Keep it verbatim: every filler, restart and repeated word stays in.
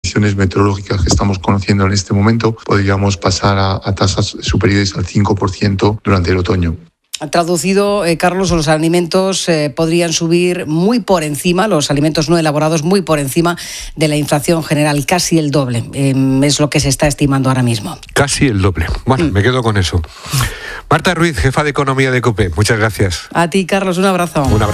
condiciones meteorológicas que estamos conociendo en este momento, podríamos pasar a, a tasas superiores al cinco por ciento durante el otoño. Traducido, eh, Carlos, los alimentos eh, podrían subir muy por encima, los alimentos no elaborados muy por encima de la inflación general, casi el doble. Eh, es lo que se está estimando ahora mismo. Casi el doble. Bueno, mm. me quedo con eso. Marta Ruiz, jefa de Economía de COPE, muchas gracias. A ti, Carlos, un abrazo. Un abrazo.